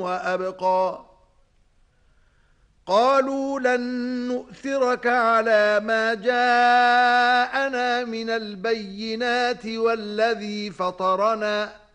وأبقى قالوا لن نؤثرك على ما جاءنا من البينات والذي فطرنا